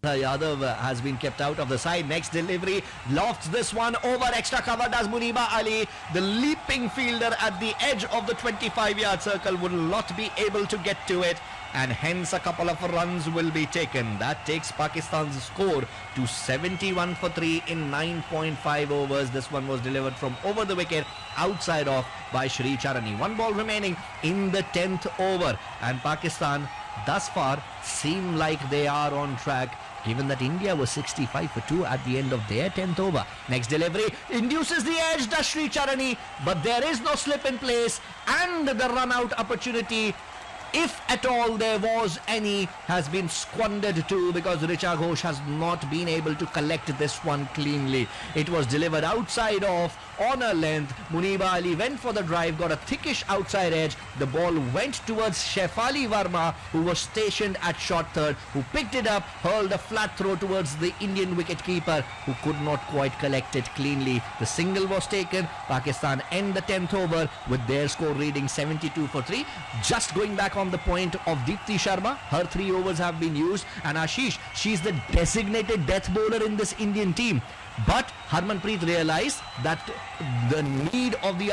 Siddhartha Yadav has been kept out of the side. Next delivery, lofts this one over, extra cover does Muniba Ali. The leaping fielder at the edge of the 25-yard circle will not be able to get to it, and hence a couple of runs will be taken. That takes Pakistan's score to 71 for 3 in 9.5 overs. This one was delivered from over the wicket, outside off by Sri Charani. One ball remaining in the 10th over, and Pakistan thus far seem like they are on track, given that India was 65 for 2 at the end of their 10th over. Next delivery induces the edge, does Sri Charani, but there is no slip in place, and the run out opportunity, if at all there was any, has been squandered too, because Richa Ghosh has not been able to collect this one cleanly. It was delivered outside off on a length. Muniba Ali went for the drive, got a thickish outside edge. The ball went towards Shefali Verma, who was stationed at short third, who picked it up, hurled a flat throw towards the Indian wicketkeeper, who could not quite collect it cleanly. The single was taken. Pakistan end the 10th over with their score reading 72 for 3. Just going back on the point of Deepti Sharma, her 3 overs have been used, and Ashish, she's the designated death bowler in this Indian team. But Harmanpreet realized that the need of the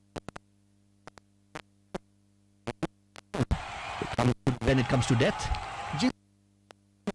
when it comes to death.